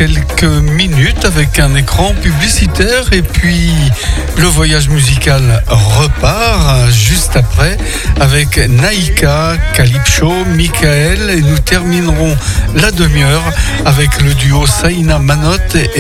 quelques minutes avec un écran publicitaire et puis le voyage musical repart juste après avec Naïka, Calypso, Michael et nous terminerons la demi-heure avec le duo Saïna Manotte et